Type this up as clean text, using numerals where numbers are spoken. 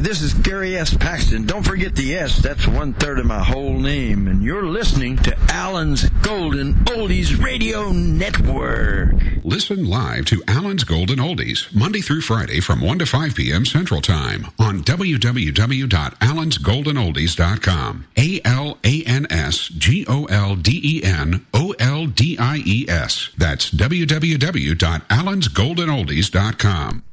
this is Gary S. Paxton. Don't forget the S, that's 1/3 of my whole name. And you're listening to Alan's Golden Oldies Radio Network. Listen live to Alan's Golden Oldies, Monday through Friday from 1 to 5 p.m. Central Time on www.alansgoldenoldies.com. ALANSGOLDENOLDIES. That's www.alansgoldenoldies.com.